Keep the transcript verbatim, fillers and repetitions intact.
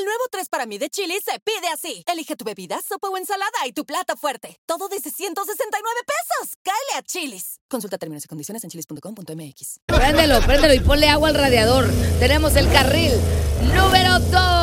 El nuevo tres para mí de Chili's se pide así. Elige tu bebida, sopa o ensalada y tu plato fuerte. Todo desde ciento sesenta y nueve pesos. ¡Cáele a Chili's! Consulta términos y condiciones en chilis punto com punto m x. Préndelo, préndelo y ponle agua al radiador. Tenemos el carril número dos.